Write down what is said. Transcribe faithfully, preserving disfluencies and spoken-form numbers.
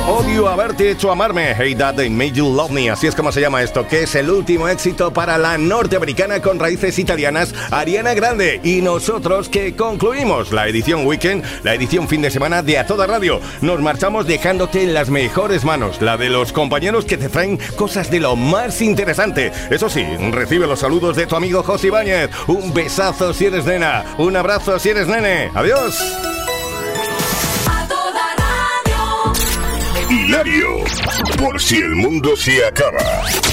Odio haberte hecho amarme. Hey Dad, They Made You Love Me. Así es como se llama esto, que es el último éxito para la norteamericana con raíces italianas Ariana Grande. Y nosotros que concluimos la edición Weekend, la edición fin de semana de A Toda Radio. Nos marchamos dejándote en las mejores manos, la de los compañeros que te traen cosas de lo más interesante. Eso sí, recibe los saludos de tu amigo José Ibáñez. Un besazo si eres nena, un abrazo si eres nene. Adiós. Hilario, por si el mundo se acaba.